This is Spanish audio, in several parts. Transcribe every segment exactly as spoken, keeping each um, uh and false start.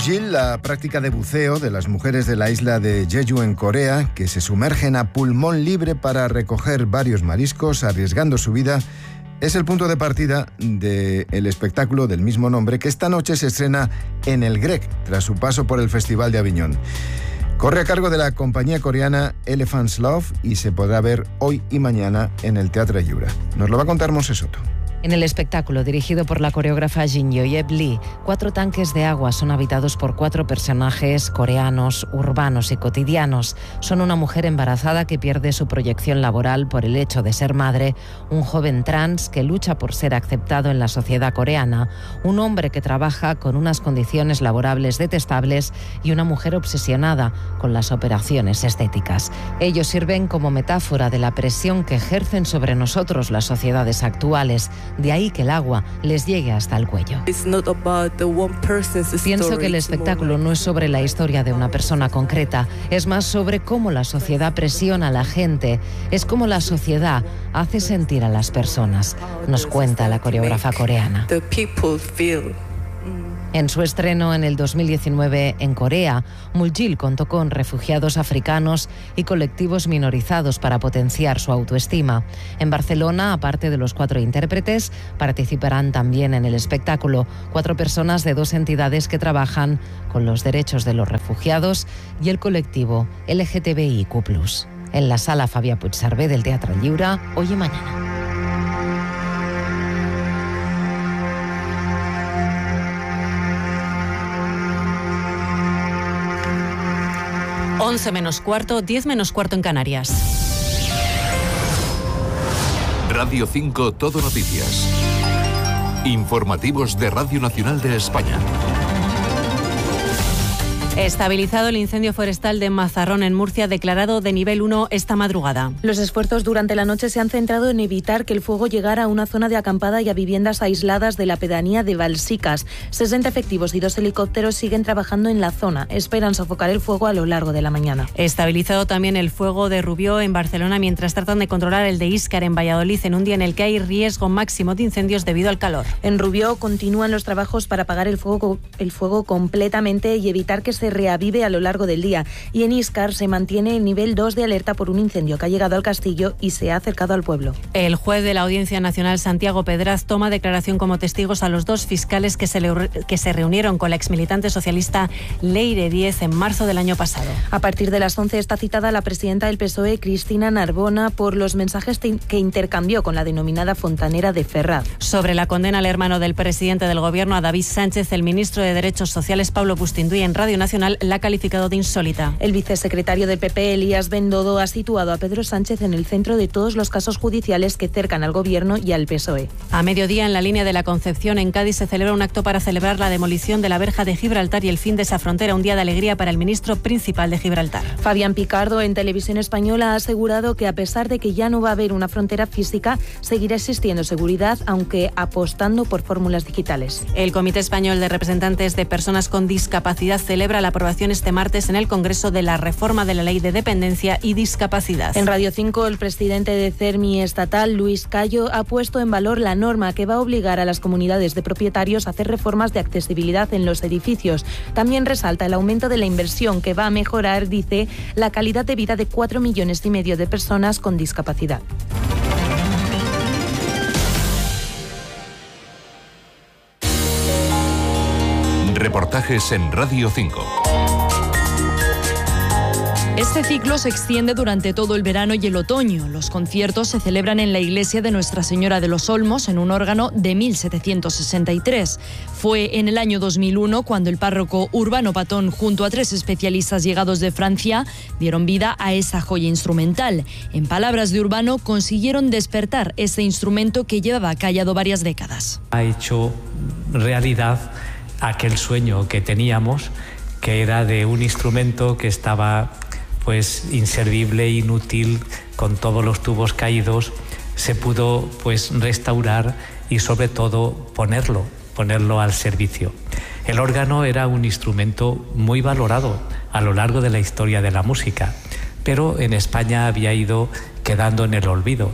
Mukjil, la práctica de buceo de las mujeres de la isla de Jeju en Corea, que se sumergen a pulmón libre para recoger varios mariscos arriesgando su vida, es el punto de partida del espectáculo del mismo nombre que esta noche se estrena en el Grec, tras su paso por el Festival de Aviñón. Corre a cargo de la compañía coreana Elephant's Love y se podrá ver hoy y mañana en el Teatre Lliure. Nos lo va a contar Montse Soto. En el espectáculo, dirigido por la coreógrafa Jin Yoyeb Lee, cuatro tanques de agua son habitados por cuatro personajes coreanos, urbanos y cotidianos. Son una mujer embarazada que pierde su proyección laboral por el hecho de ser madre, un joven trans que lucha por ser aceptado en la sociedad coreana, un hombre que trabaja con unas condiciones laborables detestables y una mujer obsesionada con las operaciones estéticas. Ellos sirven como metáfora de la presión que ejercen sobre nosotros las sociedades actuales. De ahí que el agua les llegue hasta el cuello. Pienso que el espectáculo no es sobre la historia de una persona concreta, es más sobre cómo la sociedad presiona a la gente, es como la sociedad hace sentir a las personas, nos cuenta la coreógrafa coreana. En su estreno en el dos mil diecinueve en Corea, Mukjil contó con refugiados africanos y colectivos minorizados para potenciar su autoestima. En Barcelona, aparte de los cuatro intérpretes, participarán también en el espectáculo cuatro personas de dos entidades que trabajan con los derechos de los refugiados y el colectivo L G T B I Q plus. En la sala Fabia Puigserver del Teatre Lliure, hoy y mañana. once menos cuarto, diez menos cuarto en Canarias. Radio cinco Todo Noticias. Informativos de Radio Nacional de España. Estabilizado el incendio forestal de Mazarrón en Murcia, declarado de nivel uno esta madrugada. Los esfuerzos durante la noche se han centrado en evitar que el fuego llegara a una zona de acampada y a viviendas aisladas de la pedanía de Balsicas. sesenta efectivos y dos helicópteros siguen trabajando en la zona. Esperan sofocar el fuego a lo largo de la mañana. Estabilizado también el fuego de Rubió en Barcelona, mientras tratan de controlar el de Íscar en Valladolid, en un día en el que hay riesgo máximo de incendios debido al calor. En Rubió continúan los trabajos para apagar el fuego, el fuego completamente y evitar que se se reavive a lo largo del día. Y en Íscar se mantiene el nivel dos de alerta por un incendio que ha llegado al castillo y se ha acercado al pueblo. El juez de la Audiencia Nacional, Santiago Pedraz, toma declaración como testigos a los dos fiscales que se, le, que se reunieron con la exmilitante socialista Leire Díez en marzo del año pasado. A partir de las once está citada la presidenta del P S O E, Cristina Narbona, por los mensajes que intercambió con la denominada fontanera de Ferraz. Sobre la condena al hermano del presidente del Gobierno, a David Sánchez, el ministro de Derechos Sociales, Pablo Bustinduy, en Radio Nacional la ha calificado de insólita. El vicesecretario del P P, Elías Bendodo, ha situado a Pedro Sánchez en el centro de todos los casos judiciales que cercan al Gobierno y al P S O E. A mediodía, en la línea de la Concepción, en Cádiz, se celebra un acto para celebrar la demolición de la verja de Gibraltar y el fin de esa frontera, un día de alegría para el ministro principal de Gibraltar. Fabián Picardo, en Televisión Española, ha asegurado que a pesar de que ya no va a haber una frontera física, seguirá existiendo seguridad, aunque apostando por fórmulas digitales. El Comité Español de Representantes de Personas con Discapacidad celebra la aprobación este martes en el Congreso de la reforma de la Ley de Dependencia y Discapacidad. En Radio cinco, el presidente de CERMI estatal, Luis Cayo, ha puesto en valor la norma que va a obligar a las comunidades de propietarios a hacer reformas de accesibilidad en los edificios. También resalta el aumento de la inversión que va a mejorar, dice, la calidad de vida de cuatro millones y medio de personas con discapacidad. Reportajes en Radio cinco. Este ciclo se extiende durante todo el verano y el otoño. Los conciertos se celebran en la iglesia de Nuestra Señora de los Olmos, en un órgano de mil setecientos sesenta y tres. Fue en el año dos mil uno cuando el párroco Urbano Patón, junto a tres especialistas llegados de Francia, dieron vida a esa joya instrumental. En palabras de Urbano, consiguieron despertar este instrumento que llevaba callado varias décadas. Ha hecho realidad aquel sueño que teníamos, que era de un instrumento que estaba pues inservible, inútil, con todos los tubos caídos. Se pudo pues restaurar y sobre todo ponerlo, ponerlo al servicio. El órgano era un instrumento muy valorado a lo largo de la historia de la música, pero en España había ido quedando en el olvido.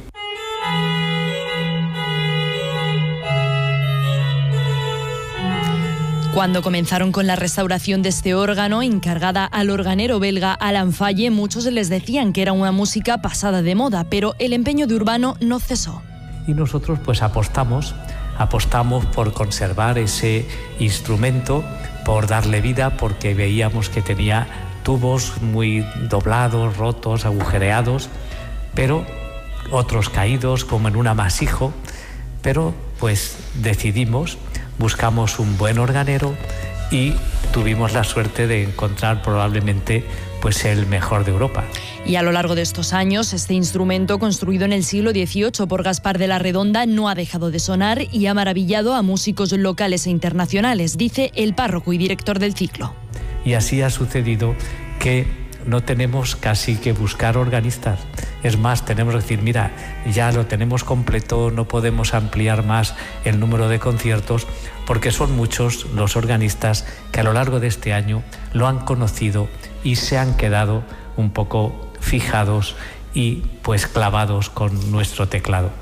Cuando comenzaron con la restauración de este órgano, encargada al organero belga Alan Faye, muchos les decían que era una música pasada de moda, pero el empeño de Urbano no cesó. Y nosotros pues apostamos, apostamos por conservar ese instrumento, por darle vida, porque veíamos que tenía tubos muy doblados, rotos, agujereados, pero otros caídos como en un amasijo, pero pues decidimos, buscamos un buen organero y tuvimos la suerte de encontrar probablemente pues el mejor de Europa. Y a lo largo de estos años, este instrumento, construido en el siglo dieciocho por Gaspar de la Redonda, no ha dejado de sonar y ha maravillado a músicos locales e internacionales, dice el párroco y director del ciclo. Y así ha sucedido que no tenemos casi que buscar organistas. Es más, tenemos que decir, mira, ya lo tenemos completo, no podemos ampliar más el número de conciertos, porque son muchos los organistas que a lo largo de este año lo han conocido y se han quedado un poco fijados y pues clavados con nuestro teclado.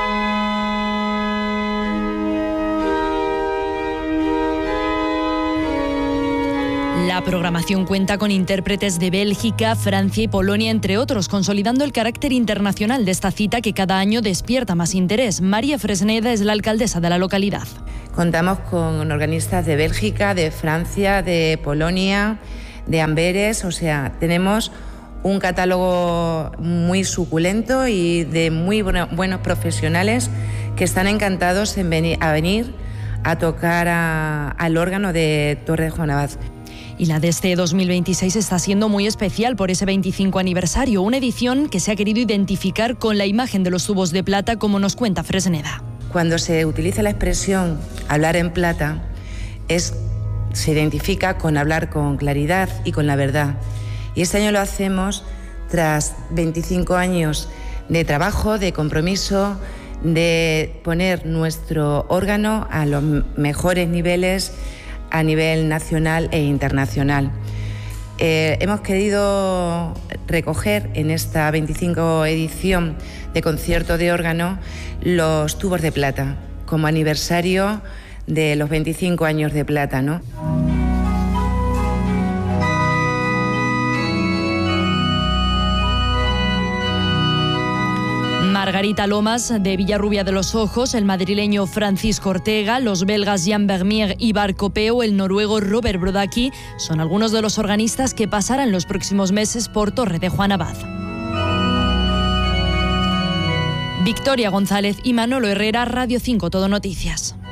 La programación cuenta con intérpretes de Bélgica, Francia y Polonia, entre otros, consolidando el carácter internacional de esta cita que cada año despierta más interés. María Fresneda es la alcaldesa de la localidad. Contamos con organistas de Bélgica, de Francia, de Polonia, de Amberes, o sea, tenemos un catálogo muy suculento y de muy bueno, buenos profesionales que están encantados en venir, a venir a tocar a, al órgano de Torre de Juan Abad. Y la de este dos mil veintiséis está siendo muy especial por ese veinticinco aniversario, una edición que se ha querido identificar con la imagen de los tubos de plata, como nos cuenta Fresneda. Cuando se utiliza la expresión hablar en plata, es, se identifica con hablar con claridad y con la verdad. Y este año lo hacemos tras veinticinco años de trabajo, de compromiso, de poner nuestro órgano a los mejores niveles a nivel nacional e internacional. Eh, hemos querido recoger en esta veinticinco edición de concierto de órgano los tubos de plata, como aniversario de los veinticinco años de plata, ¿no? Margarita Lomas, de Villarrubia de los Ojos, el madrileño Francisco Ortega, los belgas Jan Vermeer y Bar Copeo, el noruego Robert Brodacki, son algunos de los organistas que pasarán los próximos meses por Torre de Juan Abad. Victoria González y Manolo Herrera, Radio cinco Todo Noticias.